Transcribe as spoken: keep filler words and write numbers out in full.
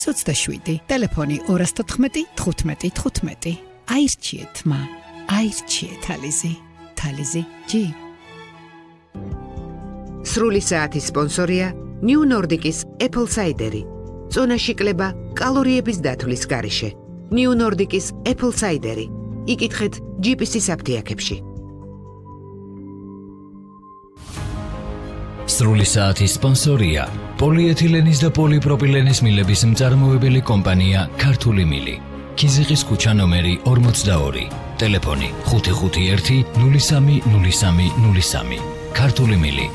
ოცდაშვიდი, ტელეფონი ორას თოთხმეტი, თხუთმეტი, თხუთმეტი. აირჩიეთ მა, აირჩიეთ თალიზი, თალიზი ჯი. სრული საათის სპონსორია New Nordic-ის Apple Cider-ი. წონაში კლება კალორიების დათვლის გარეშე. New Nordic-ის Apple Cider-ი. იკითხეთ ჯი პი სი-ის აფთიაქებში. სრული საათის სპონსორია პოლიეთილენის და პოლიპროპილენის მილების მწარმოებელი კომპანია ქართული მილი. ქიზიყის ქუჩა ნომერი ორმოცდაორი. ტელეფონი ხუთი ხუთი ერთი ნული სამი ნული სამი ნული სამი. ქართული მილი.